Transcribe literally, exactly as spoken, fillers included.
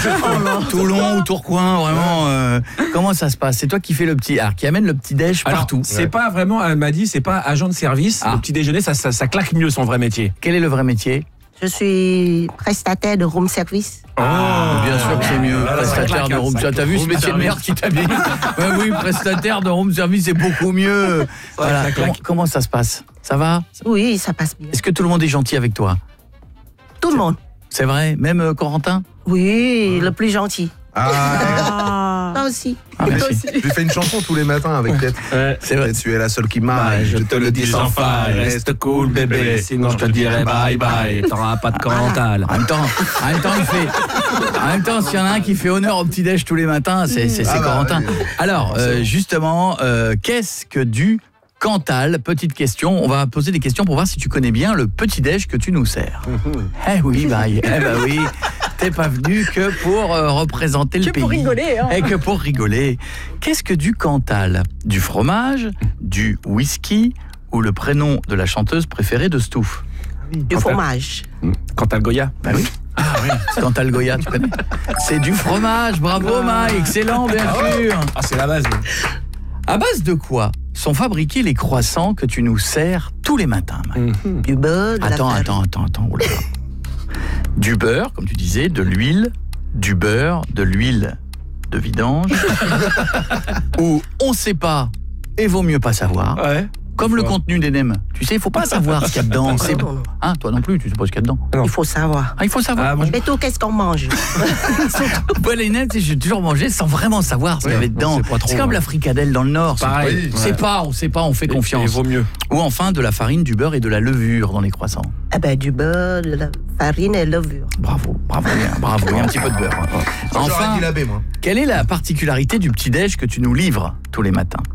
Toulon ou Tourcoing, vraiment. Euh, comment ça se passe? C'est toi qui fais le petit, alors, qui amène le petit déj partout. C'est ouais. pas vraiment, elle m'a dit, c'est pas agent de service. Ah. Le petit déjeuner, ça, ça, ça claque mieux son vrai métier. Quel est le vrai métier? Je suis prestataire de room service. Oh, oh bien sûr que c'est mieux. Ah, prestataire de room service. T'as vu ce métier de merde qui t'habille? Ouais, oui, prestataire de room service, c'est beaucoup mieux. Voilà. Comment, comment ça se passe? Ça va? Oui, ça passe bien. Est-ce que tout le monde est gentil avec toi? Tout le monde. C'est vrai? Même euh, Corentin? Oui, le plus gentil. Ah, toi aussi. Ah, toi aussi. Je fais une chanson tous les matins avec Tête. Ouais, c'est vrai. Tu es la seule qui m'aille. Je te le dis sans faille. Reste cool, bébé. Sinon, je te dirai bye bye. T'auras pas de Corental. En même temps, en même temps, il fait. En même temps, s'il y en a un qui fait honneur au petit déj tous les matins, c'est c'est ah bah, Corentin. Oui. Alors, euh, justement, euh, qu'est-ce que du Cantal? Petite question, on va poser des questions pour voir si tu connais bien le petit-déj que tu nous sers. Eh oui, bah, eh bah oui, t'es pas venu que pour euh, représenter le que pays. Que pour rigoler. Hein. Et que pour rigoler. Qu'est-ce que du Cantal? Du fromage, du whisky ou le prénom de la chanteuse préférée de Stouff? Du Cantal. Fromage. Cantal Goya. Bah oui. Ah oui, Cantal Goya, tu connais? C'est du fromage, bravo Mike, excellent, bien sûr. Ah, c'est la base. Oui. À base de quoi sont fabriqués les croissants que tu nous sers tous les matins, Mike? Mmh. Du beurre, de Attends, la attends, attends, attends, oh là là. Du beurre, comme tu disais, de l'huile, du beurre, de l'huile de vidange, ou on sait pas et vaut mieux pas savoir. Ouais. Comme le contenu des nems. Tu sais, il faut pas savoir ce qu'il y a dedans. C'est... Hein, toi non plus, tu sais pas ce qu'il y a dedans. Non. Il faut savoir. Ah, il faut savoir. Ah, mais toi, qu'est-ce qu'on mange? Bon, les nems, j'ai toujours mangé sans vraiment savoir ce qu'il y avait dedans. C'est, trop, c'est comme ouais. la fricadelle dans le Nord. Pareil. C'est ouais. pas, on sait pas, on fait confiance. Il vaut mieux. Ou enfin de la farine, du beurre et de la levure dans les croissants. Ah ben du beurre, de la farine et de la levure. Bravo, bravo, bravo. Et un petit peu de beurre. Enfin, quelle est la particularité du petit-déj que tu nous livres tous les matins?